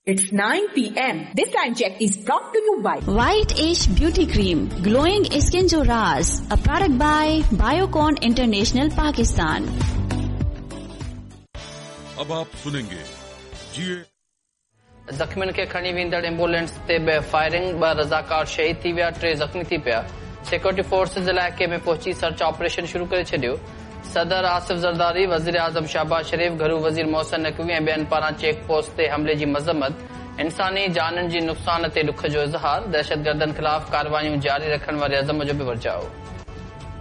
It's 9 p.m. This time check is brought to you by White Age Beauty Cream, glowing skin jo raaz, a product by Biocon International Pakistan. अब आप सुनेंगे जीए ज़ख़्मियुनि खे खणी वेंदड़ ambulance ते firing, 2 रज़ाकार शहीद थी विया, 3 ज़ख़्मी थी पिया। सिक्योरिटी फोर्सेस इलाइक़े में पहुची सर्च ऑपरेशन शुरू करे छॾियो। सदर आसिफ ज़रदारी, वज़ीर आज़म शहबाज शरीफ, घरू वज़ीर मोहसिन नक़वी ऐं ॿियनि पारां चेक पोस्ट ते हमले जी मज़म्मत, इंसानी जाननि जी नुक़सान ते ॾुख जो इज़हार, दहशतगर्दनि ख़िलाफ़ कार्रवाइयूं जारी रखण वारे अज़म जो बि वर्जाओ।